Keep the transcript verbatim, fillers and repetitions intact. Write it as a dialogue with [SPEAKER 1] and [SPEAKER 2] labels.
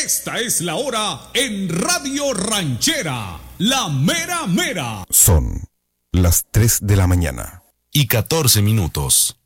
[SPEAKER 1] Esta es la hora en Radio Ranchera, la mera mera.
[SPEAKER 2] Son las tres de la mañana.
[SPEAKER 3] Y catorce minutos.